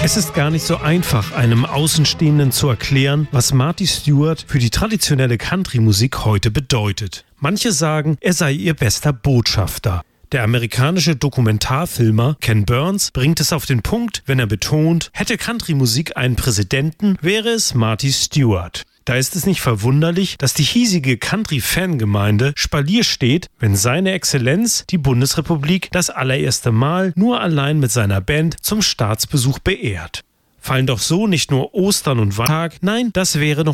Es ist gar nicht so einfach, einem Außenstehenden zu erklären, was Marty Stuart für die traditionelle Country-Musik heute bedeutet. Manche sagen, er sei ihr bester Botschafter. Der amerikanische Dokumentarfilmer Ken Burns bringt es auf den Punkt, wenn er betont, hätte Country-Musik einen Präsidenten, wäre es Marty Stuart. Da ist es nicht verwunderlich, dass die hiesige Country-Fangemeinde Spalier steht, wenn seine Exzellenz die Bundesrepublik das allererste Mal nur allein mit seiner Band zum Staatsbesuch beehrt. Fallen doch so nicht nur Ostern und Weihnachtstag, nein, das wäre noch